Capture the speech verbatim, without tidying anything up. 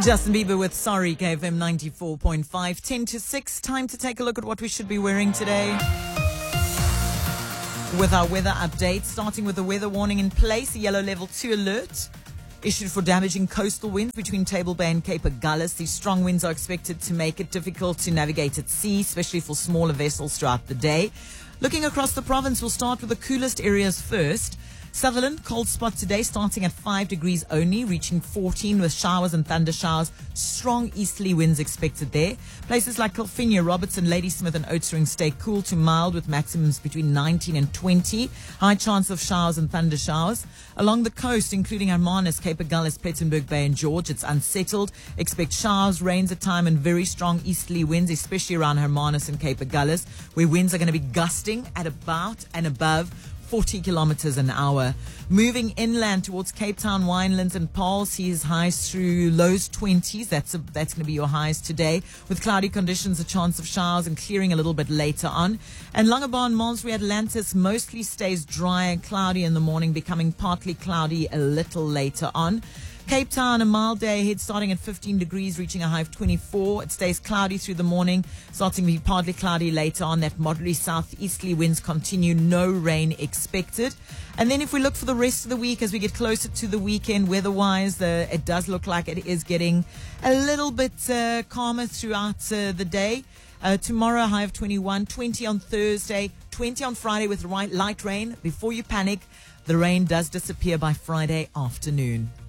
Justin Bieber with Sorry, K F M ninety-four point five. ten to six, time to take a look at what we should be wearing today. With our weather update, starting with the weather warning in place, a yellow level two alert issued for damaging coastal winds between Table Bay and Cape Agulhas. These strong winds are expected to make it difficult to navigate at sea, especially for smaller vessels throughout the day. Looking across the province, we'll start with the coolest areas first. Sutherland, cold spot today, starting at five degrees only, reaching fourteen with showers and thunder showers. Strong easterly winds expected there. Places like Kilfinia, Robertson, Ladysmith and Oudtshoorn stay cool to mild with maximums between nineteen and twenty. High chance of showers and thunder showers. Along the coast, including Hermanus, Cape Agulhas, Plettenberg Bay and George, it's unsettled. Expect showers, rains at time and very strong easterly winds, especially around Hermanus and Cape Agulhas, where winds are going to be gusting at about and above forty kilometers an hour. Moving inland towards Cape Town, Winelands and Paarl sees highs through lows twenties. That's a, that's going to be your highs today. With cloudy conditions, a chance of showers and clearing a little bit later on. And Longabon, Malmesbury, Atlantis mostly stays dry and cloudy in the morning, becoming partly cloudy a little later on. Cape Town, a mild day ahead, starting at fifteen degrees, reaching a high of twenty-four. It stays cloudy through the morning, starting to be partly cloudy later on. That moderately southeasterly winds continue, no rain expected. And then if we look for the rest of the week, as we get closer to the weekend, weather-wise, the, it does look like it is getting a little bit uh, calmer throughout uh, the day. Uh, tomorrow, a high of twenty-one, twenty on Thursday, twenty on Friday with light rain. Before you panic, the rain does disappear by Friday afternoon.